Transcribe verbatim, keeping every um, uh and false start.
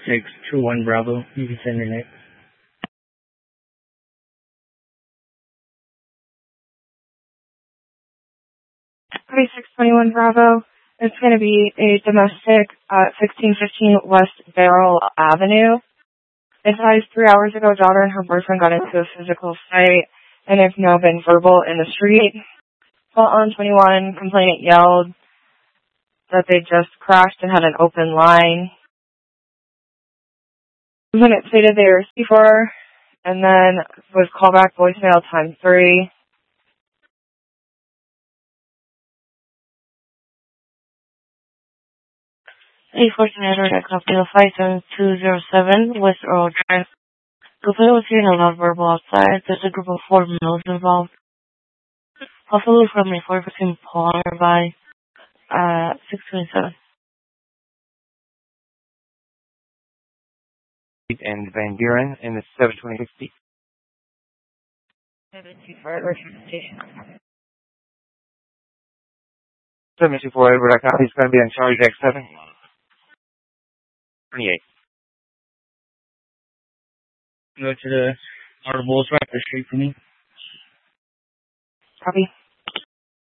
six two one Bravo. You can send your next. thirty-six twenty-one Bravo. It's going to be a domestic at sixteen fifteen West Barrel Avenue. Advised three hours ago, daughter and her boyfriend got into a physical fight and have now been verbal in the street. Call on twenty-one, complainant yelled that they just crashed and had an open line. Complainant stated they were before, and then was callback voicemail time three. A Fortune at Cocktail five seven two zero seven West Earl Drive. Complainant was hearing a loud verbal outside. There's a group of four males involved. Possibly from a four fifteen Paul by uh six twenty-seven. And Van Buren in the seven twenty sixty. seven two four Edward Station. seven two four Edward, he's going to be on charge X seven. twenty-eight. Go to the Art of Wolves right up the street for me. Copy.